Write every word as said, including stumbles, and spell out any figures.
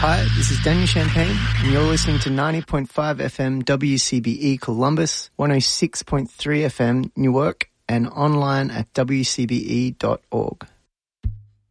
Hi, this is Daniel Champagne, and you're listening to ninety point five F M W C B E Columbus, one oh six point three F M Newark, and online at w c b e dot org.